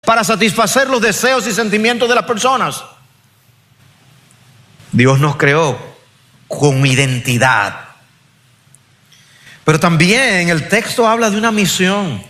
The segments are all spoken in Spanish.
para satisfacer los deseos y sentimientos de las personas. Dios nos creó con identidad. Pero también el texto habla de una misión.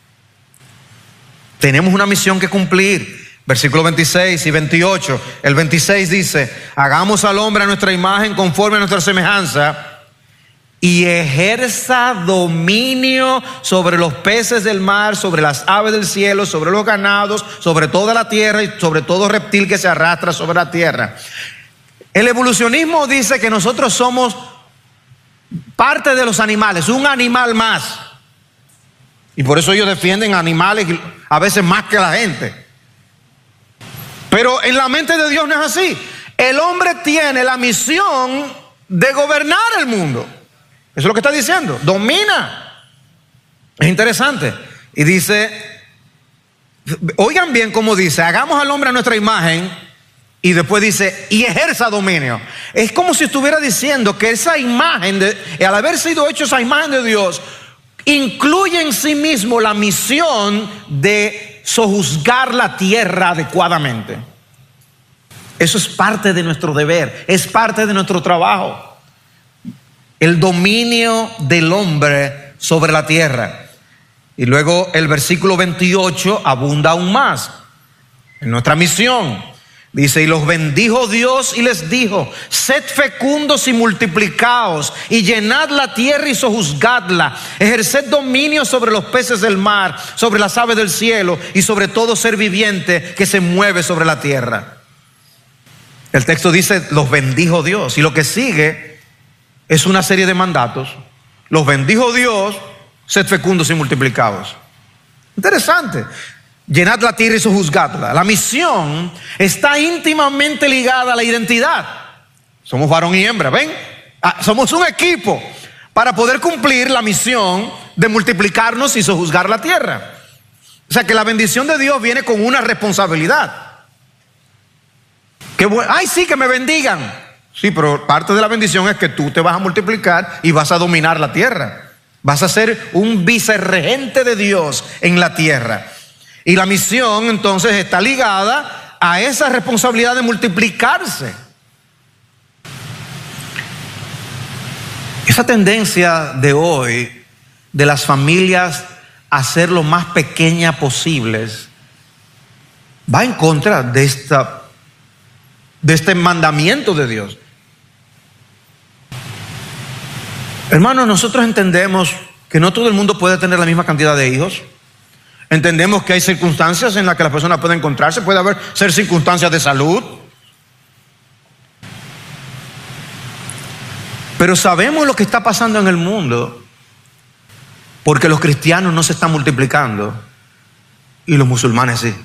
Tenemos una misión que cumplir. Versículos 26 y 28. El 26 dice: hagamos al hombre a nuestra imagen, conforme a nuestra semejanza, y ejerza dominio sobre los peces del mar, sobre las aves del cielo, sobre los ganados, sobre toda la tierra y sobre todo reptil que se arrastra sobre la tierra. El evolucionismo dice que nosotros somos parte de los animales, un animal más. Y por eso ellos defienden animales a veces más que la gente. Pero en la mente de Dios no es así. El hombre tiene la misión de gobernar el mundo. Eso es lo que está diciendo. Domina. Es interesante. Y dice, oigan bien cómo dice: hagamos al hombre a nuestra imagen. Y después dice, y ejerza dominio. Es como si estuviera diciendo que esa imagen, al haber sido hecho esa imagen de Dios, incluye en sí mismo la misión de sojuzgar la tierra adecuadamente. Eso es parte de nuestro deber, es parte de nuestro trabajo. El dominio del hombre sobre la tierra. Y luego el versículo 28 abunda aún más en nuestra misión. Dice: y los bendijo Dios y les dijo: sed fecundos y multiplicaos, y llenad la tierra y sojuzgadla, ejerced dominio sobre los peces del mar, sobre las aves del cielo y sobre todo ser viviente que se mueve sobre la tierra. El texto dice: los bendijo Dios, y lo que sigue es una serie de mandatos. Los bendijo Dios, sed fecundos y multiplicaos. Interesante. Llenad la tierra y sojuzgadla. La misión está íntimamente ligada a la identidad. Somos varón y hembra, ¿ven? Somos un equipo para poder cumplir la misión de multiplicarnos y sojuzgar la tierra. O sea que la bendición de Dios viene con una responsabilidad. Ay, sí, que me bendigan. Sí, pero parte de la bendición es que tú te vas a multiplicar y vas a dominar la tierra. Vas a ser un vicerregente de Dios en la tierra. Y la misión entonces está ligada a esa responsabilidad de multiplicarse. Esa tendencia de hoy de las familias a ser lo más pequeñas posibles va en contra de este mandamiento de Dios. Hermanos, nosotros entendemos que no todo el mundo puede tener la misma cantidad de hijos. Entendemos que hay circunstancias en las que la persona puede encontrarse. Puede ser circunstancias de salud. Pero sabemos lo que está pasando en el mundo, porque los cristianos no se están multiplicando y los musulmanes sí.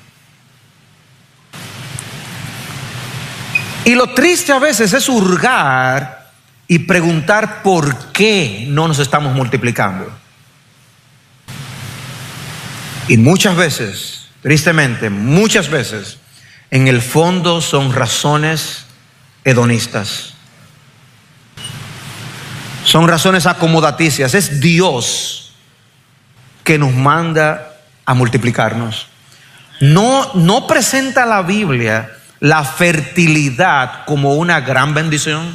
Y lo triste a veces es hurgar y preguntar por qué no nos estamos multiplicando. Y muchas veces, tristemente, muchas veces, en el fondo son razones hedonistas. Son razones acomodaticias. Es Dios que nos manda a multiplicarnos. No presenta la Biblia la fertilidad como una gran bendición.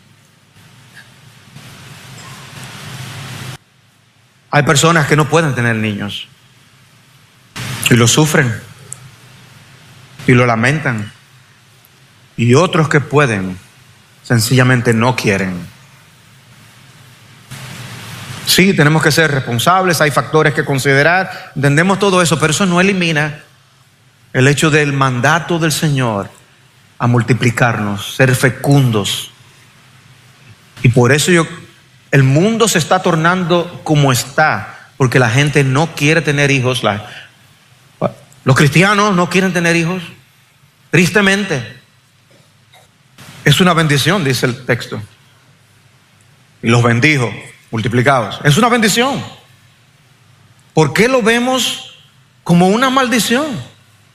Hay personas que no pueden tener niños y lo sufren y lo lamentan, y otros que pueden sencillamente no quieren. Sí, tenemos que ser responsables, hay factores que considerar, entendemos todo eso, pero eso no elimina el hecho del mandato del Señor a multiplicarnos, ser fecundos. Y por eso el mundo se está tornando como está, porque la gente no quiere tener hijos. Los cristianos no quieren tener hijos, tristemente. Es una bendición, dice el texto. Y los bendijo, multiplicados. Es una bendición. ¿Por qué lo vemos como una maldición?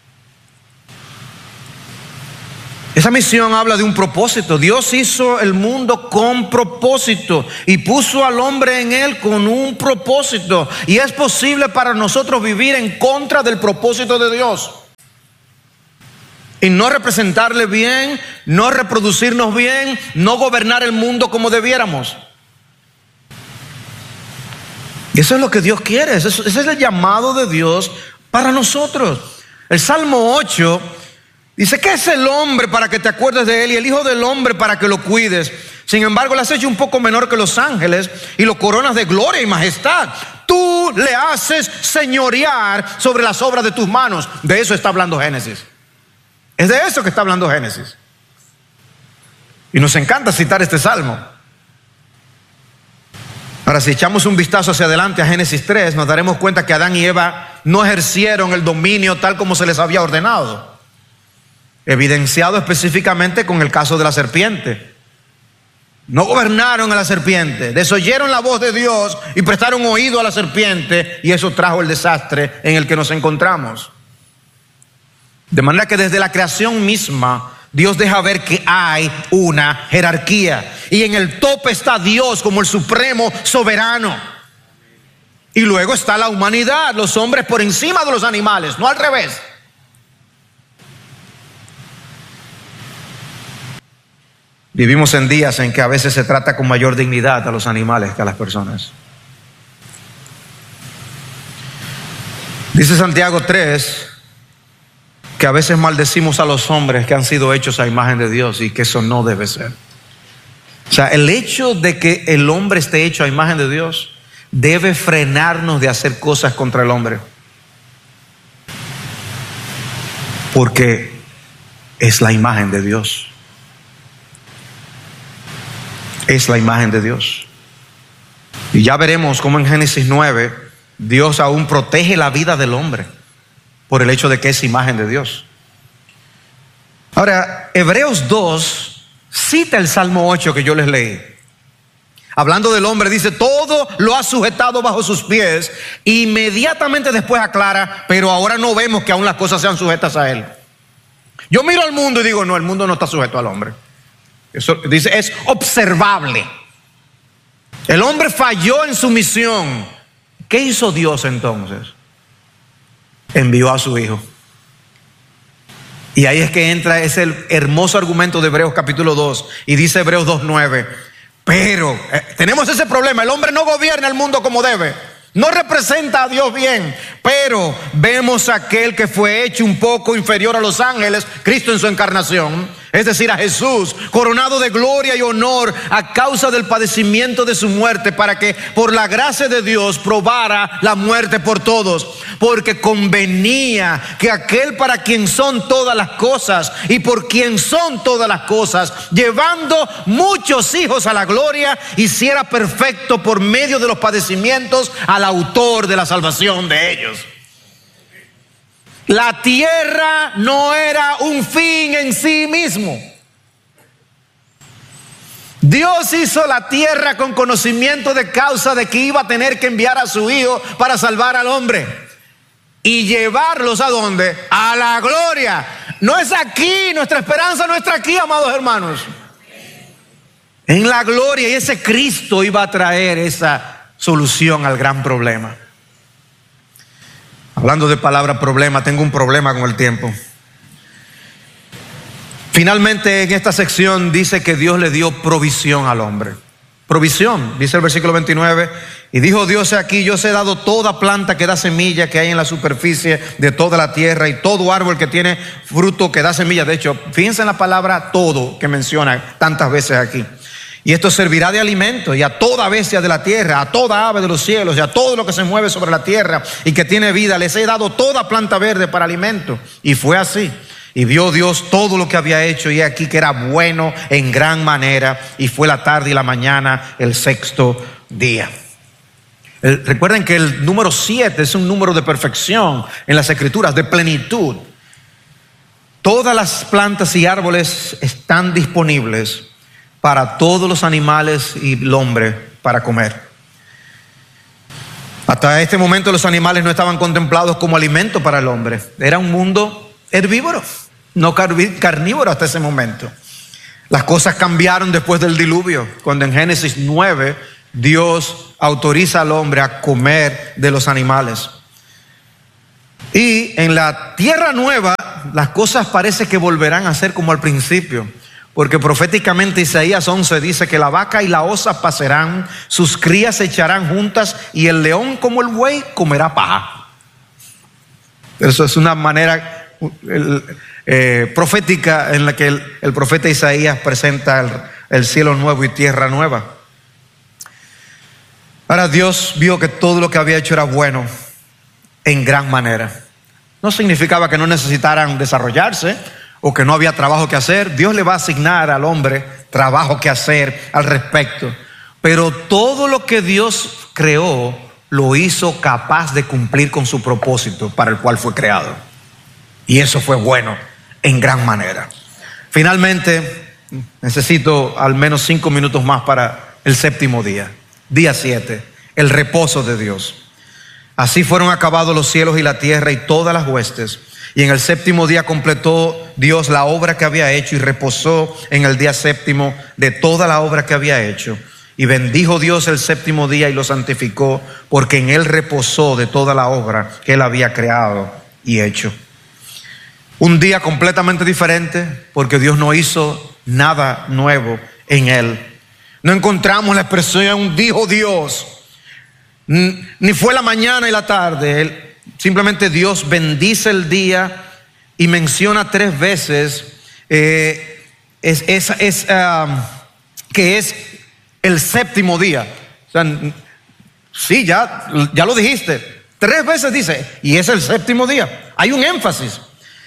Esa misión habla de un propósito. Dios hizo el mundo con propósito y puso al hombre en él con un propósito. Y es posible para nosotros vivir en contra del propósito de Dios. y no representarle bien, no reproducirnos bien, no gobernar el mundo como debiéramos. Y eso es lo que Dios quiere, ese es el llamado de Dios para nosotros. El Salmo 8 dice: ¿qué es el hombre para que te acuerdes de él? Y el hijo del hombre para que lo cuides. Sin embargo, le has hecho un poco menor que los ángeles y lo coronas de gloria y majestad. Tú le haces señorear sobre las obras de tus manos. De eso está hablando Génesis. Es de eso que está hablando Génesis. Y nos encanta citar este salmo. Ahora, si echamos un vistazo hacia adelante a Génesis 3, nos daremos cuenta que Adán y Eva no ejercieron el dominio tal como se les había ordenado, evidenciado específicamente con el caso de la serpiente. No gobernaron a la serpiente, desoyeron la voz de Dios y prestaron oído a la serpiente, y eso trajo el desastre en el que nos encontramos. De manera que desde la creación misma, Dios deja ver que hay una jerarquía, y en el tope está Dios como el supremo soberano, y luego está la humanidad, los hombres por encima de los animales, no al revés. Vivimos en días en que a veces se trata con mayor dignidad a los animales que a las personas. Dice Santiago 3 que a veces maldecimos a los hombres que han sido hechos a imagen de Dios, y que eso no debe ser. O sea, el hecho de que el hombre esté hecho a imagen de Dios debe frenarnos de hacer cosas contra el hombre, porque es la imagen de Dios. Es la imagen de Dios. Y ya veremos cómo en Génesis 9 Dios aún protege la vida del hombre por el hecho de que es imagen de Dios. Ahora, Hebreos 2 cita el Salmo 8 que yo les leí. Hablando del hombre, dice: todo lo ha sujetado bajo sus pies. Inmediatamente después aclara: pero ahora no vemos que aún las cosas sean sujetas a él. Yo miro al mundo y digo: no, el mundo no está sujeto al hombre. Eso dice, es observable. El hombre falló en su misión. ¿Qué hizo Dios entonces? Envió a su hijo. Y ahí es que entra ese hermoso argumento de Hebreos capítulo 2. Y dice Hebreos 2:9: pero tenemos ese problema, el hombre no gobierna el mundo como debe, no representa a Dios bien, pero vemos a aquel que fue hecho un poco inferior a los ángeles, Cristo en su encarnación, es decir, a Jesús, coronado de gloria y honor a causa del padecimiento de su muerte, para que por la gracia de Dios probara la muerte por todos, porque convenía que aquel para quien son todas las cosas y por quien son todas las cosas, llevando muchos hijos a la gloria, hiciera perfecto por medio de los padecimientos al autor de la salvación de ellos. La tierra no era un fin en sí mismo. Dios hizo la tierra con conocimiento de causa de que iba a tener que enviar a su hijo para salvar al hombre y llevarlos ¿a dónde? A la gloria. No es aquí, nuestra esperanza no está aquí, amados hermanos. En la gloria, y ese Cristo iba a traer esa solución al gran problema. Hablando de palabra problema, tengo un problema con el tiempo. Finalmente, en esta sección dice que Dios le dio provisión al hombre. Provisión, dice el versículo 29: y dijo Dios: aquí yo os he dado toda planta que da semilla que hay en la superficie de toda la tierra, y todo árbol que tiene fruto que da semilla. De hecho, fíjense en la palabra todo que menciona tantas veces aquí. Y esto servirá de alimento, y a toda bestia de la tierra, a toda ave de los cielos, y a todo lo que se mueve sobre la tierra y que tiene vida, les he dado toda planta verde para alimento. Y fue así. Y vio Dios todo lo que había hecho, y aquí que era bueno en gran manera. Y fue la tarde y la mañana el sexto día. Recuerden que el número 7 es un número de perfección en las Escrituras, de plenitud. Todas las plantas y árboles están disponibles para todos los animales y el hombre para comer. Hasta este momento los animales no estaban contemplados como alimento para el hombre. Era un mundo herbívoro, no carnívoro hasta ese momento. Las cosas cambiaron después del diluvio, cuando en Génesis 9 Dios autoriza al hombre a comer de los animales. Y en la tierra nueva las cosas parece que volverán a ser como al principio. Porque proféticamente Isaías 11 dice que la vaca y la osa pasarán, sus crías se echarán juntas y el león como el buey comerá paja. Eso es una manera profética en la que el profeta Isaías presenta el cielo nuevo y tierra nueva. Ahora Dios vio que todo lo que había hecho era bueno en gran manera. No significaba que no necesitaran desarrollarse o que no había trabajo que hacer. Dios le va a asignar al hombre trabajo que hacer al respecto. Pero todo lo que Dios creó lo hizo capaz de cumplir con su propósito para el cual fue creado. Y eso fue bueno en gran manera. Finalmente, necesito al menos 5 minutos más para el séptimo día. Día 7, el reposo de Dios. Así fueron acabados los cielos y la tierra y todas las huestes. Y en el séptimo día completó Dios la obra que había hecho y reposó en el día séptimo de toda la obra que había hecho. Y bendijo Dios el séptimo día y lo santificó, porque en él reposó de toda la obra que él había creado y hecho. Un día completamente diferente, porque Dios no hizo nada nuevo en él. No encontramos la expresión dijo Dios, ni fue la mañana y la tarde. Simplemente Dios bendice el día y menciona 3 veces que es el séptimo día. O sea, sí, ya lo dijiste. 3 veces dice, y es el séptimo día. Hay un énfasis.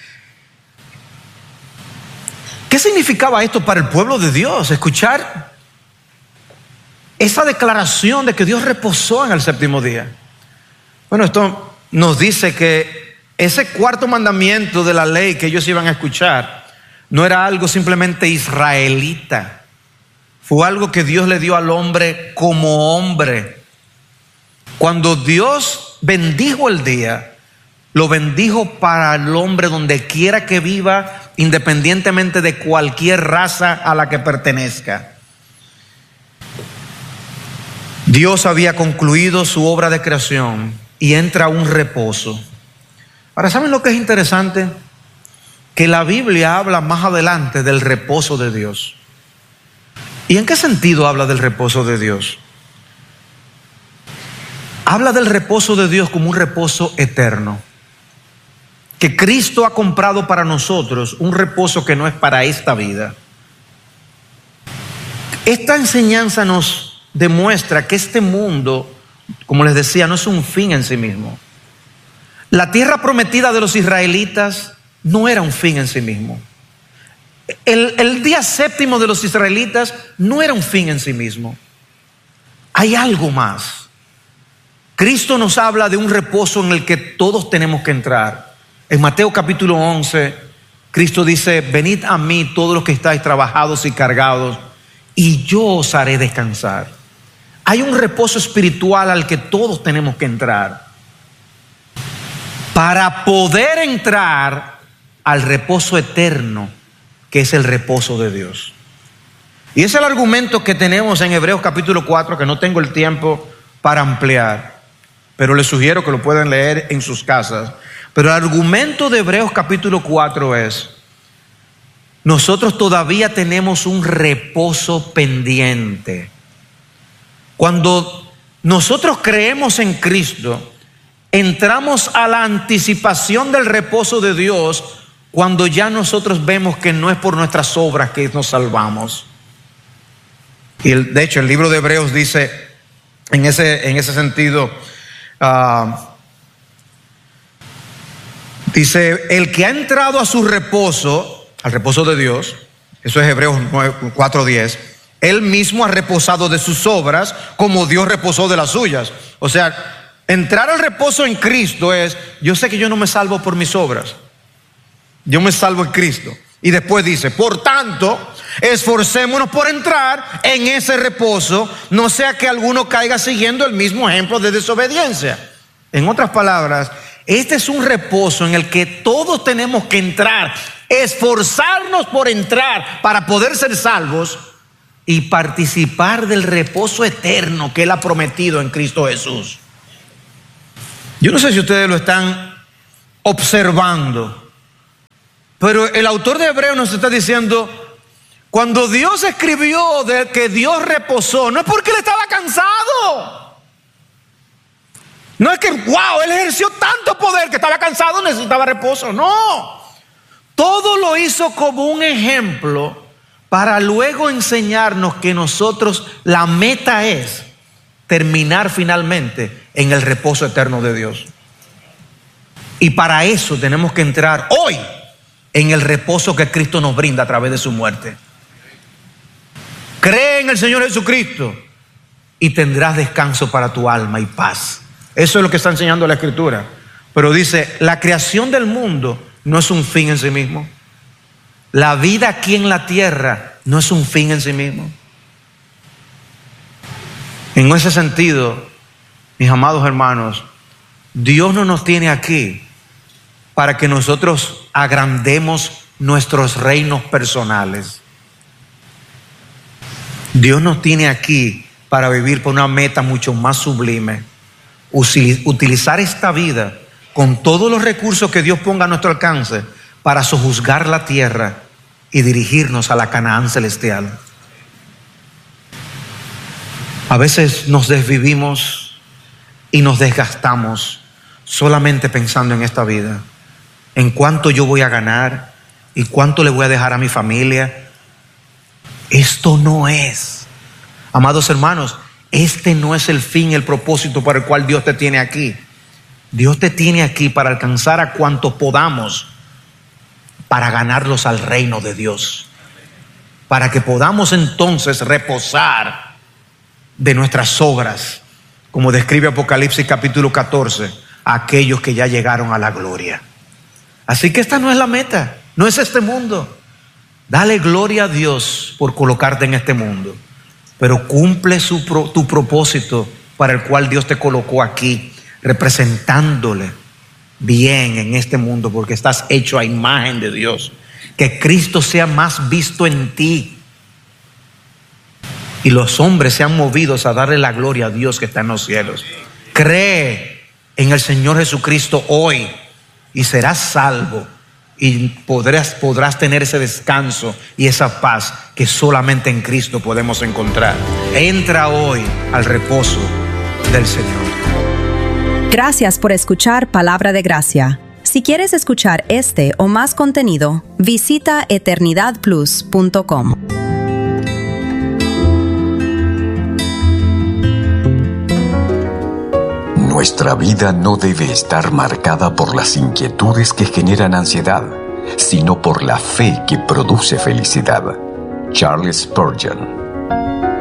¿Qué significaba esto para el pueblo de Dios? Escuchar esa declaración de que Dios reposó en el séptimo día. Bueno, esto nos dice que ese cuarto mandamiento de la ley que ellos iban a escuchar no era algo simplemente israelita. Fue algo que Dios le dio al hombre como hombre. Cuando Dios bendijo el día, lo bendijo para el hombre donde quiera que viva, independientemente de cualquier raza a la que pertenezca. Dios había concluido su obra de creación y entra un reposo. Ahora, ¿saben lo que es interesante? Que la Biblia habla más adelante del reposo de Dios. ¿Y en qué sentido habla del reposo de Dios? Habla del reposo de Dios como un reposo eterno. Que Cristo ha comprado para nosotros un reposo que no es para esta vida. Esta enseñanza nos demuestra que este mundo, como les decía, no es un fin en sí mismo. La tierra prometida de los israelitas no era un fin en sí mismo. El día séptimo de los israelitas no era un fin en sí mismo. Hay algo más. Cristo nos habla de un reposo en el que todos tenemos que entrar. En Mateo capítulo 11, Cristo dice, venid a mí todos los que estáis trabajados y cargados, y yo os haré descansar. Hay un reposo espiritual al que todos tenemos que entrar. Para poder entrar al reposo eterno, que es el reposo de Dios. Y ese es el argumento que tenemos en Hebreos capítulo 4, que no tengo el tiempo para ampliar, pero les sugiero que lo puedan leer en sus casas. Pero el argumento de Hebreos capítulo 4 es, nosotros todavía tenemos un reposo pendiente. Cuando nosotros creemos en Cristo, entramos a la anticipación del reposo de Dios cuando ya nosotros vemos que no es por nuestras obras que nos salvamos. Y de hecho el libro de Hebreos dice en ese sentido, dice, el que ha entrado a su reposo, al reposo de Dios, eso es Hebreos 4:10, él mismo ha reposado de sus obras como Dios reposó de las suyas. O sea, entrar al reposo en Cristo es, yo sé que yo no me salvo por mis obras, yo me salvo en Cristo. Y después dice, por tanto, esforcémonos por entrar en ese reposo, no sea que alguno caiga siguiendo el mismo ejemplo de desobediencia. En otras palabras, este es un reposo en el que todos tenemos que entrar, esforzarnos por entrar para poder ser salvos y participar del reposo eterno que Él ha prometido en Cristo Jesús. Yo no sé si ustedes lo están observando, Pero el autor de Hebreos nos está diciendo, cuando Dios escribió de que Dios reposó, no es porque él estaba cansado. No es que, wow, él ejerció tanto poder que estaba cansado, necesitaba reposo. No. Todo lo hizo como un ejemplo para luego enseñarnos que nosotros, la meta es terminar finalmente en el reposo eterno de Dios. Y para eso tenemos que entrar hoy en el reposo que Cristo nos brinda a través de su muerte. Cree en el Señor Jesucristo y tendrás descanso para tu alma y paz. Eso es lo que está enseñando la Escritura. Pero dice, la creación del mundo no es un fin en sí mismo. La vida aquí en la tierra no es un fin en sí mismo. En ese sentido, mis amados hermanos, Dios no nos tiene aquí para que nosotros agrandemos nuestros reinos personales. Dios nos tiene aquí para vivir por una meta mucho más sublime. Utilizar esta vida con todos los recursos que Dios ponga a nuestro alcance para sojuzgar la tierra y dirigirnos a la Canaán celestial. A veces nos desvivimos y nos desgastamos solamente pensando en esta vida, en cuánto yo voy a ganar y cuánto le voy a dejar a mi familia. Esto no es, amados hermanos, este no es el fin, el propósito para el cual Dios te tiene aquí. Dios te tiene aquí para alcanzar a cuanto podamos, para ganarlos al reino de Dios, para que podamos entonces reposar de nuestras obras, como describe Apocalipsis capítulo 14, a aquellos que ya llegaron a la gloria. Así que esta no es la meta, no es este mundo. Dale gloria a Dios por colocarte en este mundo, pero cumple tu propósito para el cual Dios te colocó aquí, representándole bien en este mundo, porque estás hecho a imagen de Dios. Que Cristo sea más visto en ti y los hombres sean movidos a darle la gloria a Dios que está en los cielos. Cree en el Señor Jesucristo hoy y serás salvo. Y podrás tener ese descanso y esa paz que solamente en Cristo podemos encontrar. Entra hoy al reposo del Señor. Gracias por escuchar Palabra de Gracia. Si quieres escuchar este o más contenido, visita eternidadplus.com. Nuestra vida no debe estar marcada por las inquietudes que generan ansiedad, sino por la fe que produce felicidad. Charles Spurgeon.